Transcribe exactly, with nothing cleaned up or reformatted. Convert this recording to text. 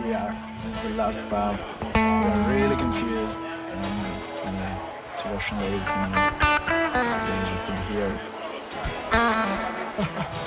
we are. This is the last part. We're really confused. Um, anyway, two Russian ladies, and it's a pleasure to be here.